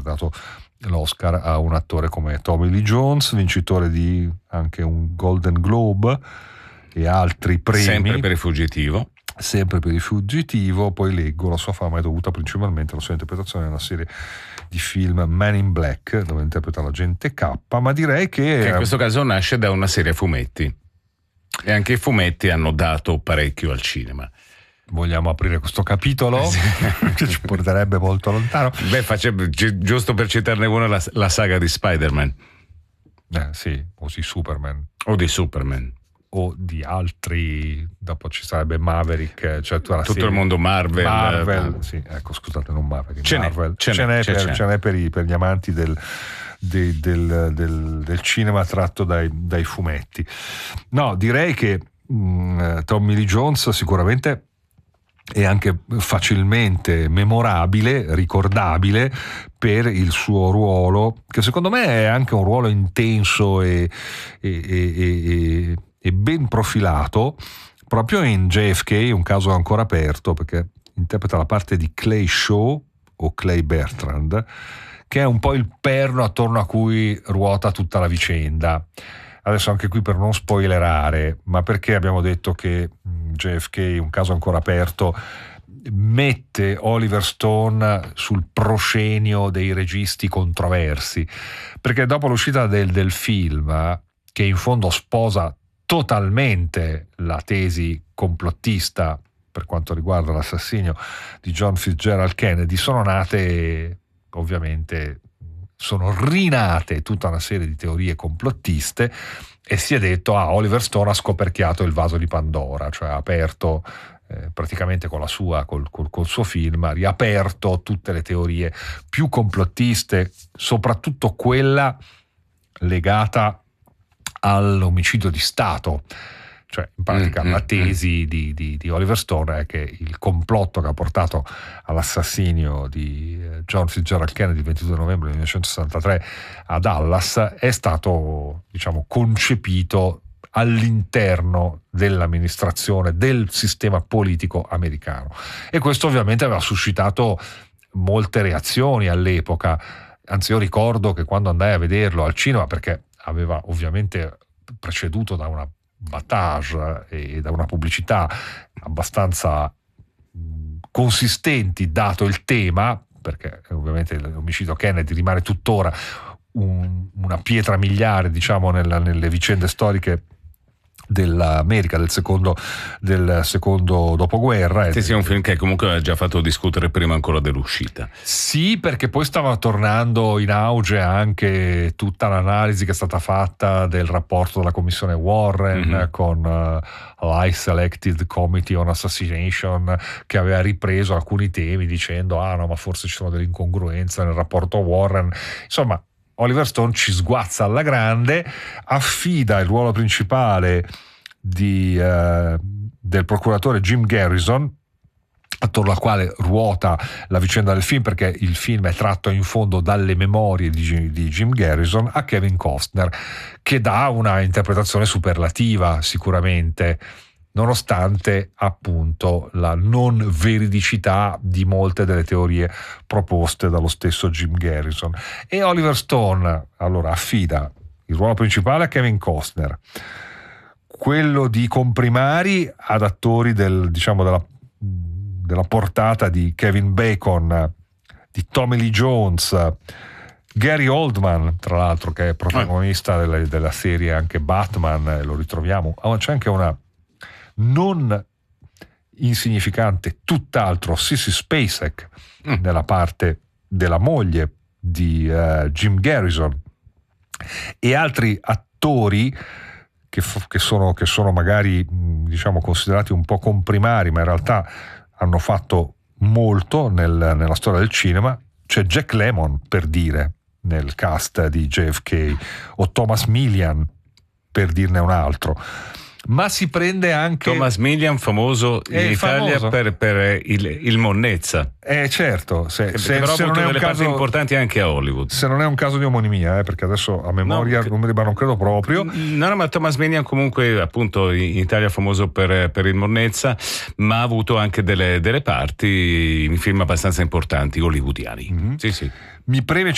dato l'Oscar a un attore come Tommy Lee Jones, vincitore di anche un Golden Globe e altri premi. Sempre per Il Fuggitivo. Poi leggo la sua fama è dovuta principalmente alla sua interpretazione nella serie di film Man in Black, dove interpreta l'agente K, ma direi che in questo caso nasce da una serie a fumetti, e anche i fumetti hanno dato parecchio al cinema. Vogliamo aprire questo capitolo che ci porterebbe molto lontano? Giusto per citarne una, la saga di Spider-Man. Sì, o di Superman. O di altri, dopo ci sarebbe Maverick, cioè tutta la tutto serie. Il mondo Marvel. Sì, ecco, scusate, non Maverick. Ce n'è per gli amanti del cinema tratto dai fumetti. No, direi che Tommy Lee Jones sicuramente è anche facilmente memorabile, ricordabile per il suo ruolo, che secondo me è anche un ruolo intenso e ben profilato, proprio in JFK, un caso ancora aperto, perché interpreta la parte di Clay Shaw o Clay Bertrand, che è un po' il perno attorno a cui ruota tutta la vicenda. Adesso anche qui per non spoilerare, ma perché abbiamo detto che JFK, un caso ancora aperto, mette Oliver Stone sul proscenio dei registi controversi, perché dopo l'uscita del film, che in fondo sposa totalmente la tesi complottista per quanto riguarda l'assassinio di John Fitzgerald Kennedy, sono rinate tutta una serie di teorie complottiste, e si è detto Oliver Stone ha scoperchiato il vaso di Pandora, cioè ha aperto praticamente col suo film, ha riaperto tutte le teorie più complottiste, soprattutto quella legata all'omicidio di Stato. Cioè, in pratica la tesi di Oliver Stone è che il complotto che ha portato all'assassinio di John Fitzgerald Kennedy il 22 novembre 1963 a Dallas è stato, concepito all'interno dell'amministrazione del sistema politico americano, e questo ovviamente aveva suscitato molte reazioni all'epoca. Anzi, io ricordo che quando andai a vederlo al cinema, perché aveva ovviamente preceduto da una battage e da una pubblicità abbastanza consistenti dato il tema, perché ovviamente l'omicidio Kennedy rimane tuttora una pietra miliare nelle vicende storiche dell'America del secondo dopoguerra. Sì, è un film che comunque ha già fatto discutere prima ancora dell'uscita. Sì, perché poi stava tornando in auge anche tutta l'analisi che è stata fatta del rapporto della commissione Warren con l'High Selected Committee on Assassination, che aveva ripreso alcuni temi dicendo no, ma forse ci sono delle incongruenze nel rapporto Warren. Insomma, Oliver Stone ci sguazza alla grande, affida il ruolo principale del procuratore Jim Garrison, attorno al quale ruota la vicenda del film, perché il film è tratto in fondo dalle memorie di Jim Garrison, a Kevin Costner, che dà una interpretazione superlativa sicuramente, nonostante appunto la non veridicità di molte delle teorie proposte dallo stesso Jim Garrison. E Oliver Stone allora affida il ruolo principale a Kevin Costner, quello di comprimari ad attori della portata di Kevin Bacon, di Tommy Lee Jones, Gary Oldman, tra l'altro, che è protagonista della serie anche Batman, lo ritroviamo. C'è anche una non insignificante, tutt'altro, Sissy Spacek nella parte della moglie di Jim Garrison, e altri attori che sono magari considerati un po' comprimari, ma in realtà hanno fatto molto nella storia del cinema. C'è Jack Lemmon, per dire, nel cast di JFK, o Thomas Millian, per dirne un altro. Ma si prende anche Thomas Millian, famoso in Italia per il Monnezza. Certo, se però non è un delle caso parti importanti anche a Hollywood. Se non è un caso di omonimia, perché adesso a memoria non credo proprio. No, ma Thomas Millian comunque appunto in Italia famoso per il Monnezza, ma ha avuto anche delle parti in film abbastanza importanti hollywoodiani. Mm-hmm. Sì. Mi preme